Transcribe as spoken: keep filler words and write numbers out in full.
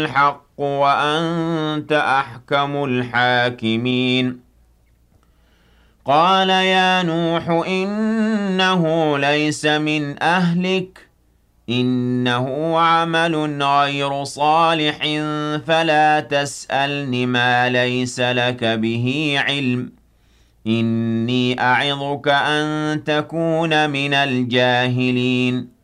الحق وأنت أحكم الحاكمين قال يا نوح إنه ليس من أهلك إنه عمل غير صالح فلا تسألن ما ليس لك به علم إني أعظك أن تكون من الجاهلين